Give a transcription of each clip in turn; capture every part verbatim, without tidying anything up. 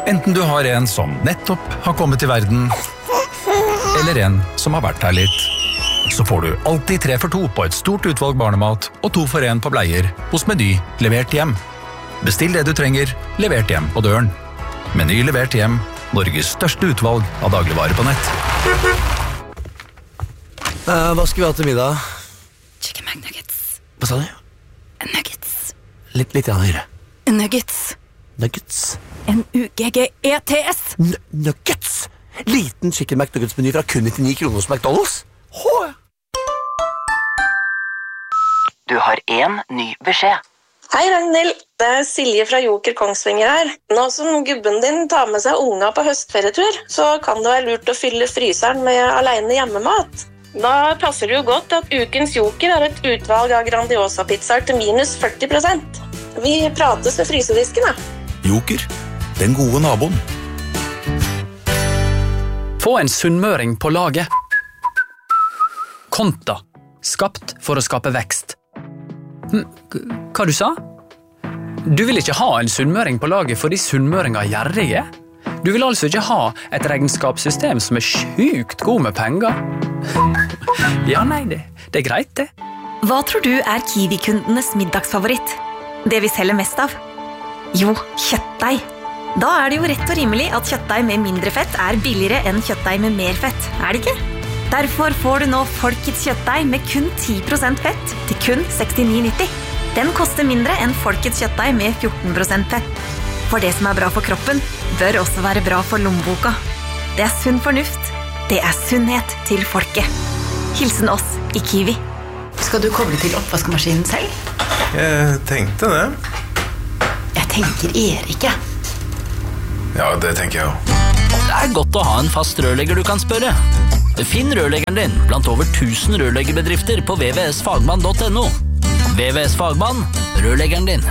Enten du har en som nettopp har kommet til verden, eller en som har vært her litt, så får du alltid tre for to på et stort utvalg barnemat og to for en på bleier hos Meny levert hjem. Bestill det du trenger, levert hjem på døren. Meny levert hjem, Norges største utvalg av dagligvarer på nett. Uh, hva skal vi ha til middag? Chicken McNuggets. Hva sa du? Nuggets. Litt, litt grann høyere. Nuggets. Nuggets. N U G G E T S. N Nuggets? Liten chicken McNuggets-meny fra kun nittionio kroner hos McDonald's? Hå! Du har en ny beskjed. Hei Ragnhild, det er Silje fra Joker Kongsvinger her. Nå som gubben din tar med seg unga på høstferietur, så kan det være lurt å fylle fryseren med alene hjemmemat. Da passer det jo godt at ukens Joker har et utvalg av Grandiosa-pizzaer til minus førti prosent. Vi prates ved frysedisken, da. Joker, den gode naboen. Få en sunnmøring på laget. Konta. Skapt for å skape vekst. Hm, hva du sa? Du vil ikke ha en sunnmøring på laget fordi sunnmøringer er gjerrige? Du vil altså ikke ha et regnskapssystem som er sjukt god med penger? Ja, nei, det, det er greit det. Hva tror du er Kiwi-kundenes middagsfavoritt? Det vi selger mest av? Jo, kjøttdeig. Da er det jo rett og rimelig at kjøttdeig med mindre fett er billigere enn kjøttdeig med mer fett, er det ikke? Derfor får du nå Folkets kjøttdeig med kun ti prosent fett til kun sekstini nitti. Den koster mindre enn Folkets kjøttdeig med fjorten prosent fett. For det som er bra for kroppen, bør også være bra for lommeboka. Det er sunn fornuft. Det er sunnhet til folket. Hilsen oss i Kiwi. Skal du koble til oppvaskmaskinen selv? Jeg tenkte det. Jeg tenker Erike. Ja, det tenker jeg jo. Det er godt å ha en fast rørlegger du kan spørre. Finn rørleggeren din blant over tusen rørleggerbedrifter på w w w punktum fagmann punktum no. W W S Fagmann, rørleggeren din.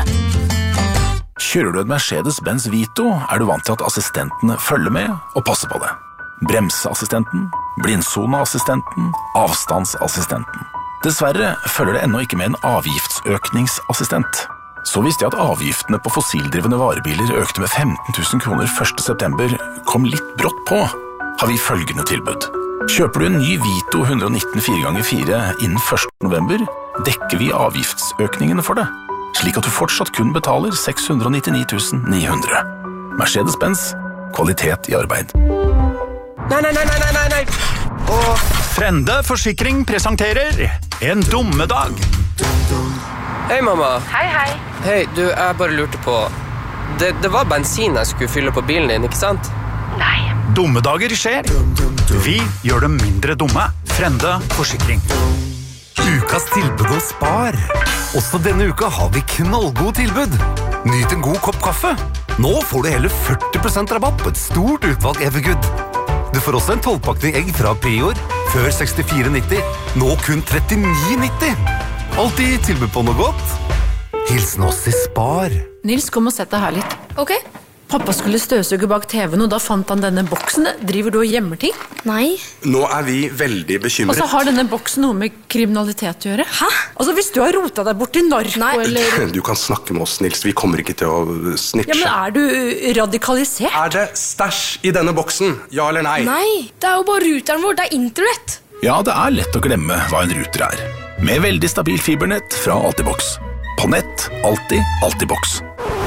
Kjører du et Mercedes-Benz Vito, er du vant til at assistentene følger med og passer på det. Bremseassistenten, blindsoneassistenten, avstandsassistenten. Dessverre følger det ennå ikke med en avgiftsøkningsassistent. Så visste jeg at avgiftene på fossildrivende varebiler økte med femten tusen kroner første september, kom litt brått på, har vi følgende tilbud. Kjøper du en ny Vito one nineteen fire ganger fire innen første november, dekker vi avgiftsøkningene for det, slik at du fortsatt kun betaler seks hundre nittini tusen ni hundre. Mercedes-Benz, kvalitet i arbeid. Nei, nei, nei, nei, nei, nei. Og Frende Forsikring presenterer En dummedag. Hei, mamma. Hei, hei. Hei, du, jeg bare lurte på... Det, det var bensin jeg skulle fylle på bilen din, ikke sant? Nei. Dummedager skjer. Vi gjør dem mindre dumme. Frende Forsikring. Ukas tilbud hos Spar. Også denne uka har vi knallgod tilbud. Nyt en god kopp kaffe. Nå får du hele førti prosent rabatt på et stort utvalg Evergood. Du får også en tolvpakning egg fra Prior, før sekstifire nitti. Nå kun trettini nitti. Alltid tilbud på noe godt. Hilsen oss i Spar. Nils, kom og sett deg her litt. Ok. Pappa skulle støvsuge bak T V-en, og da fant han denne boksen. Driver du og gjemmer ting? Nei. Nå er vi veldig bekymret. Og så har denne boksen noe med kriminalitet å gjøre. Hæ? Altså, hvis du har rotet deg bort i narko, Nei. eller... Du kan snakke med oss, Nils. Vi kommer ikke til å snitche. Ja, men er du radikalisert? Er det stæsj i denne boksen? Ja eller nei? Nei, det er jo bare ruteren vår, det er internett. Ja, det er lett å glemme hva en ruter er. Med veldig stabil fibernett fra Altibox. På nett, alltid, Altibox.